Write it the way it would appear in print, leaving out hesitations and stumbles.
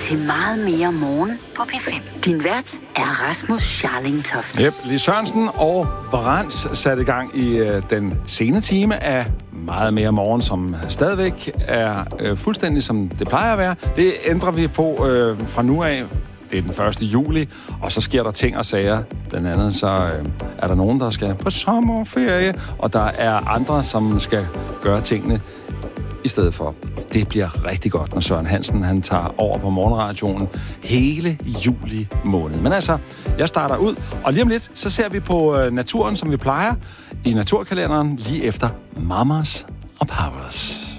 til Meget mere morgen på P5. Din vært er Rasmus Scharling Toft. Yep, Lis Sørensen og Brands satte i gang i den sene time af Meget mere morgen, som stadigvæk er fuldstændig som det plejer at være. Det ændrer vi på fra nu af. Det er den 1. juli, og så sker der ting og sager. Blandt andet så er der nogen, der skal på sommerferie, og der er andre, som skal gøre tingene i stedet for. Det bliver rigtig godt, når Søren Hansen han tager over på morgenradioen hele juli måned. Men altså, jeg starter ud, og lige om lidt, så ser vi på naturen, som vi plejer, i naturkalenderen lige efter Mamas og Papas.